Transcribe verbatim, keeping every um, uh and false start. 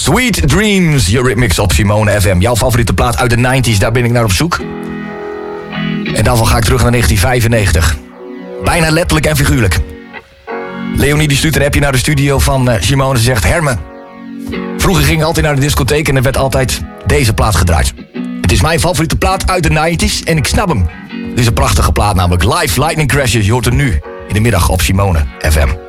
Sweet Dreams, Eurythmics op Simone F M. Jouw favoriete plaat uit de negentig, daar ben ik naar op zoek. En daarvan ga ik terug naar negentien vijfennegentig. Bijna letterlijk en figuurlijk. Leonie die stuurt een appje naar de studio van uh, Simone. Ze zegt, Herme, vroeger ging ik altijd naar de discotheek en er werd altijd deze plaat gedraaid. Het is mijn favoriete plaat uit de negentig en ik snap hem. Dit is een prachtige plaat namelijk. Live Lightning Crashes, je hoort hem nu in de middag op Simone F M.